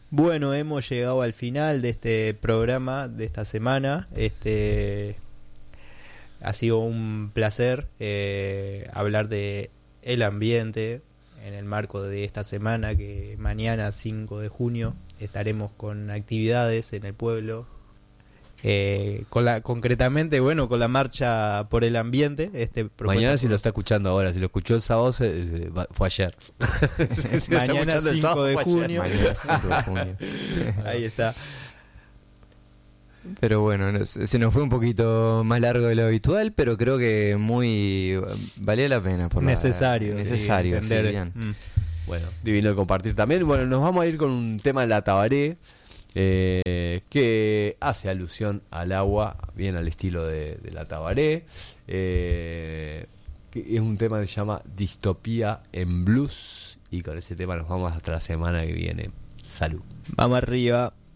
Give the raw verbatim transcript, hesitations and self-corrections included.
Bueno, hemos llegado al final de este programa de esta semana. Este ha sido un placer eh, hablar de el ambiente en el marco de esta semana, que mañana cinco de junio estaremos con actividades en el pueblo. Eh, con la, concretamente, bueno, con la marcha por el ambiente. Este Mañana, si lo está escuchando ahora, si lo escuchó el sábado, se, se, fue ayer. Si mañana cinco de junio. Mañana cinco de junio. Ahí está. Pero bueno, nos, se nos fue un poquito más largo de lo habitual, pero creo que muy valía la pena. Por necesario. La, necesario, sí, sí, bien. Mm. Bueno, divino de compartir también. Bueno, nos vamos a ir con un tema de la Tabaré. Eh, que hace alusión al agua, bien al estilo de, de la Tabaré. Eh, que es un tema que se llama Distopía en Blues. Y con ese tema nos vamos hasta la semana que viene. Salud. Vamos arriba.